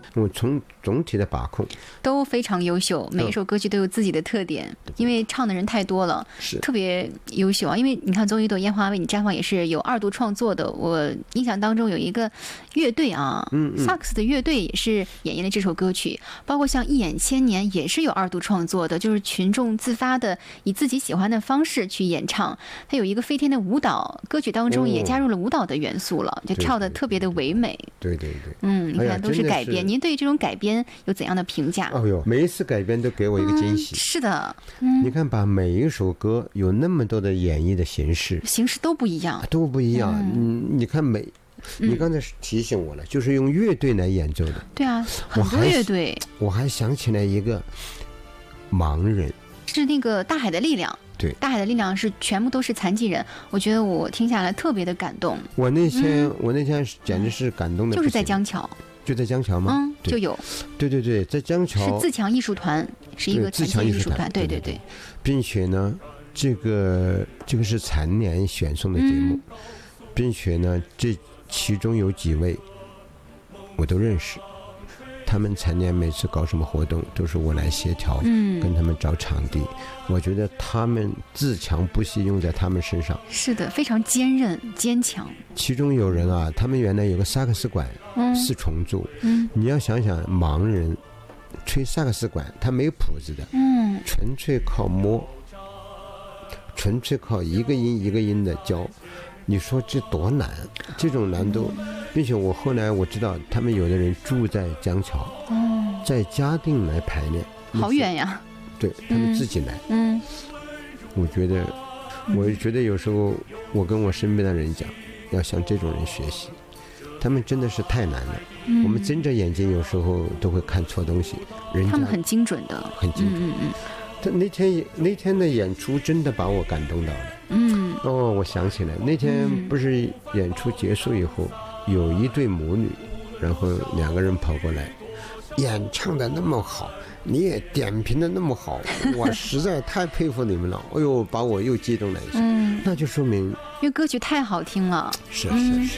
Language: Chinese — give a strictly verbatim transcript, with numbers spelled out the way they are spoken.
我从总体的把控都非常优秀，每一首歌曲都有自己的特点，因为唱的人太多了， 是特别优秀啊。因为你看《总有一朵烟花为你绽放》也是有二度创作的，我印象当中有一个乐队啊，嗯嗯萨克斯的乐队也是演绎了这首歌曲，包括像《一眼千年》也是有二度创作的，就是群众自发的以自己喜欢的方式去演唱。它有一个飞天的舞蹈，歌曲当中也加入了舞蹈的元素了，哦、就跳得特别的唯美。 对对对， 嗯，你看都是改编。您对这种改编有怎样的评价？ 哦呦，每一次改编都给我一个惊喜。 嗯、是的、嗯， 你看，把每一首歌有那么多的演绎的形式， 形式都不一样， 都不一样。嗯，你看每。你刚才提醒我了、嗯，就是用乐队来演奏的。 对啊，很多乐队。 我还, 我还想起来一个盲人， 是那个《大海的力量》。 对，《 大海的力量》是全部都是残疾人，我觉得我听下来特别的感动。 我那天、嗯、我那天简直是感动的， 就是在江桥。 就在江桥吗？ 嗯，就有。 对对对，在江桥是自强艺术团，是一个残疾艺术团。对对 对, 对。 并且呢，这个这个是残联选送的节目，嗯、并且呢，这。其中有几位我都认识，他们残联每次搞什么活动都是我来协调，嗯，跟他们找场地。我觉得他们自强不息用在他们身上， 是的，非常坚韧坚强。 其中有人啊，他们原来有个萨克斯管，嗯，四重奏，嗯，你要想想盲人吹萨克斯管，他没有谱子的，嗯，纯粹靠摸，纯粹靠一个音一个音的教。你说这多难，这种难度，并且我后来我知道他们有的人住在江桥，嗯，在嘉定来排练， 好远呀， 对他们自己来， 嗯，嗯我觉得，我觉得有时候我跟我身边的人讲，要向这种人学习，他们真的是太难了，嗯、我们睁着眼睛有时候都会看错东西，人家他们很精准的， 很精准，嗯嗯。他那天那天的演出真的把我感动到了。嗯，哦，我想起来，那天不是演出结束以后，嗯、有一对母女，然后两个人跑过来，演唱的那么好，你也点评的那么好，我实在太佩服你们了。哎呦，把我又激动了一下。嗯，那就说明， 因为歌曲太好听了。 是是是。